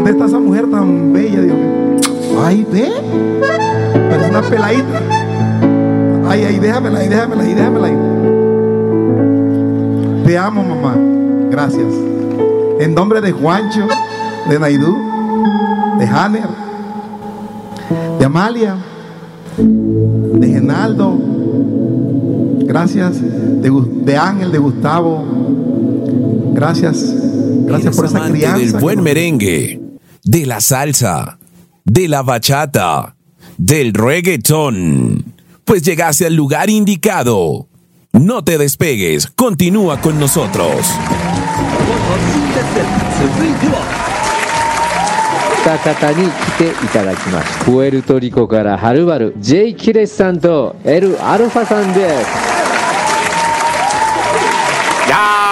¿Dónde está esa mujer tan bella, Dios mío? Ay, ve. Parece una peladita. Ay, ay, déjamela ahí, déjamela ahí, déjamela ahí. Te amo, mamá. Gracias. En nombre de Juancho, de Naidú, de Hanner, de Amalia, de Genaldo. Gracias. De Ángel, de Gustavo. Gracias. Gracias por esa amante crianza. del buen merengue, de la salsa, de la bachata, del reggaetón. Pues llegaste al lugar indicado. No te despegues, continúa con nosotros. 二方に来ていただきます。プエルトリコからはるばる J キレスさんと L アルファさんです。